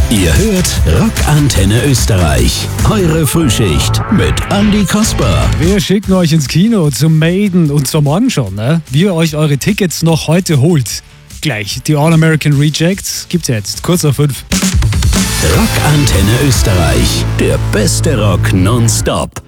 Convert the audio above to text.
Ihr hört Rockantenne Österreich. Eure Frühschicht mit Andy Kasper. Wir schicken euch ins Kino zum Maiden und zum Morgen schon, ne? Wie ihr euch eure Tickets noch heute holt. Gleich, die All-American Rejects gibt's jetzt, kurz nach 5. Rockantenne Österreich. Der beste Rock nonstop.